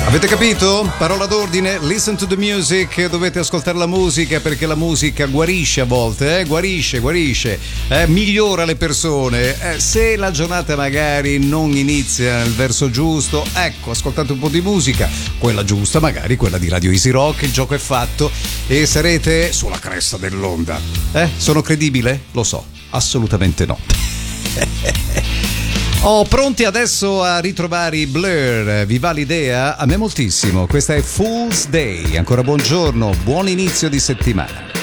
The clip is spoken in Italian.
Avete capito? Parola d'ordine, listen to the music, dovete ascoltare la musica perché la musica guarisce a volte, guarisce, migliora le persone. Se la giornata magari non inizia nel verso giusto, ecco, ascoltate un po' di musica, quella giusta, magari quella di Radio Easy Rock, il gioco è fatto e sarete sulla cresta dell'onda. Sono credibile? Lo so, assolutamente no. Pronti adesso a ritrovare i Blur? Vi va l'idea? A me moltissimo. Questa è Fool's Day. Ancora buongiorno, buon inizio di settimana.